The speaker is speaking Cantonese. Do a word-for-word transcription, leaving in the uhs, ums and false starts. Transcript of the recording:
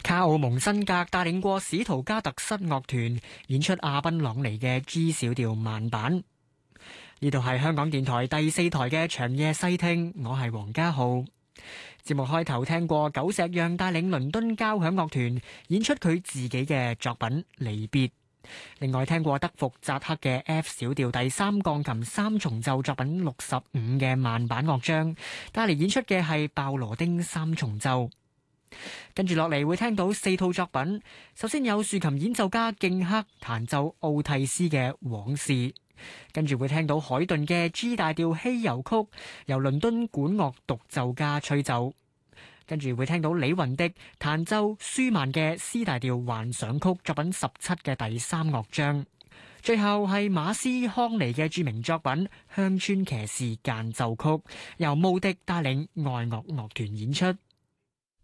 卡奧蒙辛格帶領過史圖加特室樂團演出阿賓朗尼嘅 G 小調慢板。呢度係香港電台第四台嘅長夜細聽，我係黃家浩。節目開頭聽過久石讓帶領倫敦交響樂團演出佢自己嘅作品《離別》。另外聽過德福扎克嘅 F 小調第三鋼琴三重奏作品六十五嘅慢板樂章，帶嚟演出嘅係鮑羅丁三重奏。跟住落嚟會聽到四套作品，首先有豎琴演奏家敬克彈奏奧蒂斯嘅《往事》，跟住會聽到海頓嘅 G 大調希遊曲，由倫敦管樂獨奏家吹奏。跟住會聽到李雲迪彈奏舒曼嘅 C 大調幻想曲作品十七嘅第三樂章。最後係馬斯康尼嘅著名作品《鄉村騎士間奏曲》，由穆迪帶領愛樂樂團演出。